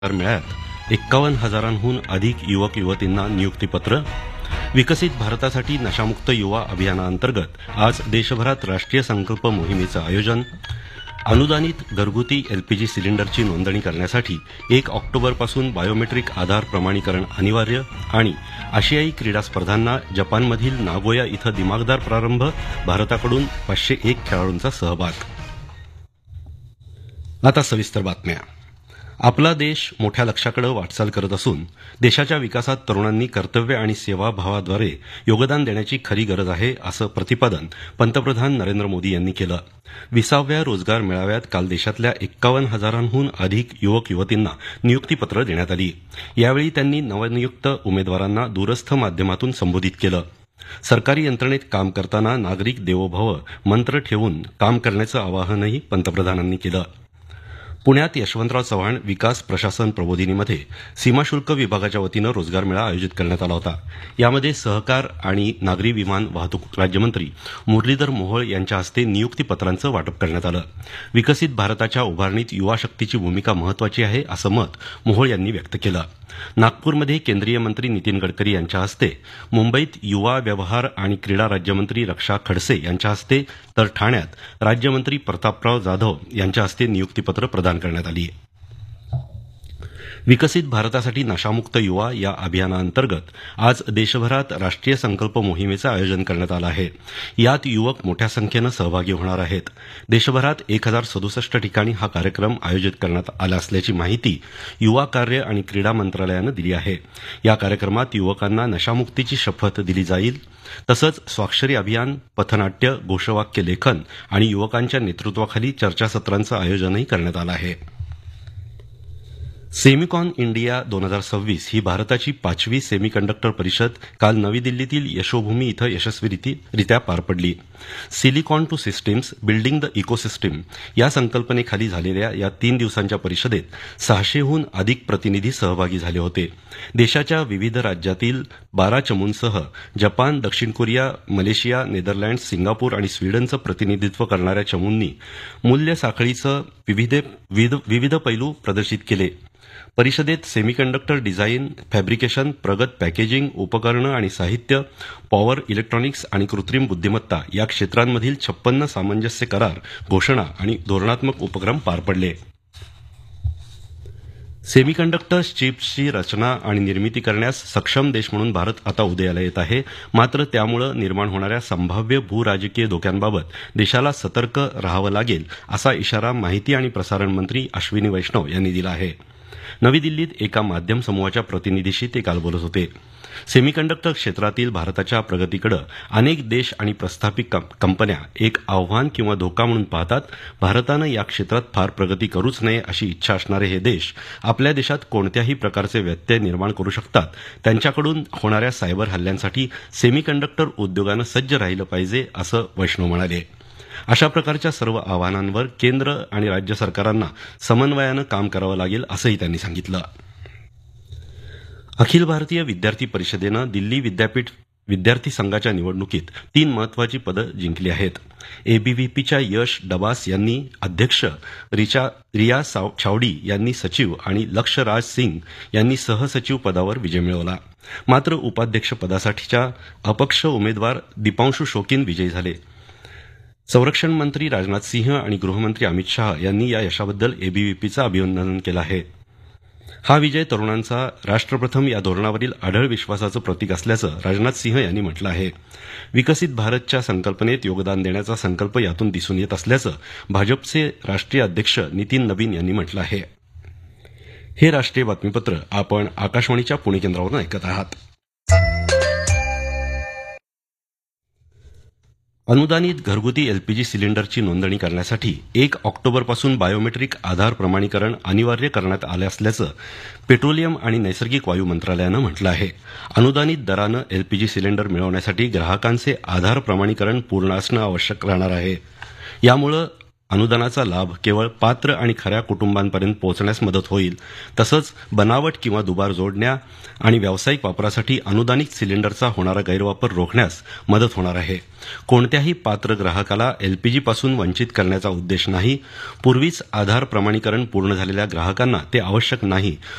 मेळ्यात 51,000हून अधिक युवक युवतींना नियुक्तीपत्र. विकसित भारतासाठी नशामुक्त युवा अभियानाअंतर्गत आज देशभरात राष्ट्रीय संकल्प मोहिमेचं आयोजन. अनुदानित घरगुती एलपीजी सिलेंडरची नोंदणी करण्यासाठी 1 ऑक्टोबरपासून बायोमेट्रिक आधार प्रमाणीकरण अनिवार्य. आणि आशियाई क्रीडा स्पर्धांना जपानमधील नागोया इथं दिमागदार प्रारंभ, भारताकडून 501 खेळाडूंचा सहभाग. आता सविस्तर बातम्या. आपला देश मोठ्या लक्ष्याकडे वाटचाल करत असून देशाच्या विकासात तरुणांनी कर्तव्य आणि सेवाभावाद्वारे योगदान देण्याची खरी गरज आहे, असं प्रतिपादन पंतप्रधान नरेंद्र मोदी यांनी केलं. 20व्या रोजगार मेळाव्यात काल देशातल्या 51,000हून अधिक युवक युवतींना नियुक्तीपत्र देण्यात आली. यावेळी त्यांनी नवनियुक्त उमेदवारांना दूरस्थ माध्यमातून संबोधित केलं. सरकारी यंत्रणेत काम करताना नागरिक देवो भव मंत्र ठेवून काम करण्याचं आवाहनही पंतप्रधानांनी केलं. पुण्यात यशवंतराव चव्हाण विकास प्रशासन प्रबोधिनीमध्ये सीमाशुल्क विभागाच्या वतीनं रोजगार मेळा आयोजित करण्यात आला होता. यामध्ये सहकार आणि नागरी विमान वाहतूक राज्यमंत्री मुरलीधर मोहोळ यांच्या हस्ते नियुक्तीपत्रांचं वाटप करण्यात आलं. विकसित भारताच्या उभारणीत युवा शक्तीची भूमिका महत्वाची आहे, असं मत मोहोळ यांनी व्यक्त केलं. नागपूरमध्ये केंद्रीय मंत्री नितीन गडकरी यांच्या हस्ते, मुंबईत युवा व्यवहार आणि क्रीडा राज्यमंत्री रक्षा खडसे यांच्या हस्ते, तर ठाण्यात राज्यमंत्री प्रतापराव जाधव यांच्या हस्ते नियुक्तीपत्र प्रदान करण्यात आली. विकसित भारतासाठी नशामुक्त युवा या अभियानाअंतर्गत आज देशभरात राष्ट्रीय संकल्प मोहिमेचं आयोजन करण्यात आलं आहे. यात युवक मोठ्या संख्येनं सहभागी होणार आहेत. देशभरात 1067 ठिकाणी हा कार्यक्रम आयोजित करण्यात आला असल्याची माहिती युवा कार्य आणि क्रीडा मंत्रालयानं दिली आहे. या कार्यक्रमात युवकांना नशामुक्तीची शपथ दिली जाईल. तसंच स्वाक्षरी अभियान, पथनाट्य, घोषवाक्य लेखन आणि युवकांच्या नेतृत्वाखाली चर्चासत्रांचं आयोजनही करण्यात आलं आहे. सेमिकॉन इंडिया 2026 ही भारताची 5वी सेमीकंडक्टर परिषद काल नवी दिल्लीतील यशोभूमी इथं यशस्वीरित्या पार पडली. Silicon to systems building the ecosystem या संकल्पनेखाली झालेल्या या 3 दिवसांच्या परिषदेत 600हून अधिक प्रतिनिधी सहभागी झाले होते. देशाच्या विविध राज्यातील 12 चमूंसह जपान, दक्षिण कोरिया, मलेशिया, नेदरलँड्स, सिंगापूर आणि स्वीडनचं प्रतिनिधित्व करणाऱ्या चमूंनी मूल्य साखळीचं विविध पैलू प्रदर्शित केले. परिषदेत सेमीकंडक्टर डिझाईन, फॅब्रिकेशन, प्रगत पॅकेजिंग, उपकरणं आणि साहित्य, पॉवर इलेक्ट्रॉनिक्स आणि कृत्रिम बुद्धिमत्ता या क्षेत्रांमधील 56 सामंजस्य करार, घोषणा आणि धोरणात्मक उपक्रम पार पडले. सेमीकंडक्टर चिप्सची रचना आणि निर्मिती करण्यास सक्षम देश म्हणून भारत आता उदयाला येत आहे. मात्र त्यामुळे निर्माण होणाऱ्या संभाव्य भूराजकीय धोक्यांबाबत देशाला सतर्क राहावं लागेल, असा इशारा माहिती आणि प्रसारण मंत्री अश्विनी वैष्णव यांनी दिला आहे. नवी दिल्लीत एका माध्यम समूहाच्या प्रतिनिधीशी ते काल बोलत होते. सेमीकंडक्टर क्षेत्रातील भारताच्या प्रगतीकडे अनेक देश आणि प्रस्थापित कंपन्या एक आव्हान किंवा धोका म्हणून पाहतात. भारतानं या क्षेत्रात फार प्रगती करूच नये अशी इच्छा असणारे हे देश आपल्या देशात कोणत्याही प्रकारचे व्यत्यय निर्माण करू शकतात. त्यांच्याकडून होणाऱ्या सायबर हल्ल्यांसाठी सेमीकंडक्टर उद्योगानं सज्ज राहिलं पाहिजे, असं वैष्णव म्हणाले. अशा प्रकारच्या सर्व आव्हानांवर केंद्र आणि राज्य सरकारांना समन्वयानं काम करावं लागेल, असंही त्यांनी सांगितलं. अखिल भारतीय विद्यार्थी परिषदेनं दिल्ली विद्यापीठ विद्यार्थी संघाच्या निवडणुकीत 3 महत्वाची पदं जिंकली आहेत. एबीव्हीपीच्या यश डबास यांनी अध्यक्ष, रिया छावडी यांनी सचिव आणि लक्ष्य राज सिंग यांनी सहसचिव पदावर विजय मिळवला. मात्र उपाध्यक्ष पदासाठीच्या अपक्ष उमेदवार दीपांशू शोकीन विजयी झाले. संरक्षण मंत्री राजनाथ सिंह आणि गृहमंत्री अमित शाह यांनी या यशाबद्दल एबीव्हीपीचं अभिनंदन केलं आहे. हा विजय तरुणांचा राष्ट्रप्रथम या धोरणावरील अढळ विश्वासाचं प्रतीक असल्याचं राजनाथ सिंह यांनी म्हटलं आहे. विकसित भारतच्या संकल्पनेत योगदान देण्याचा संकल्प यातून दिसून येत असल्याचं भाजपचे राष्ट्रीय अध्यक्ष नितीन नबीन यांनी म्हटलं आहे. हे राष्ट्रीय बातमीपत्र आपण आकाशवाणीच्या पुणे केंद्रावरून ऐकत आहात. अनुदानित घरगुती एलपीजी सिलेंडरची नोंदणी करण्यासाठी 1 ऑक्टोबरपासून बायोमेट्रिक आधार प्रमाणीकरण अनिवार्य करण्यात आलं असल्याचं पेट्रोलियम आणि नैसर्गिक वायू मंत्रालयानं म्हटलं आहे. अनुदानित दरानं एलपीजी सिलेंडर मिळवण्यासाठी ग्राहकांचे आधार प्रमाणीकरण पूर्ण असणं आवश्यक राहणार आहे. यामुळे अनुदानाचा लाभ केवळ पात्र आणि खऱ्या कुटुंबांपर्यंत पोहोचण्यास मदत होईल. तसंच बनावट किंवा दुबार जोडण्या आणि व्यावसायिक वापरासाठी अनुदानित सिलेंडरचा होणारा गैरवापर रोखण्यास मदत होणार आहे. कोणत्याही पात्र ग्राहकाला एलपीजीपासून वंचित करण्याचा उद्देश नाही. पूर्वीच आधार प्रमाणीकरण पूर्ण झालेल्या ग्राहकांना ते आवश्यक नाही.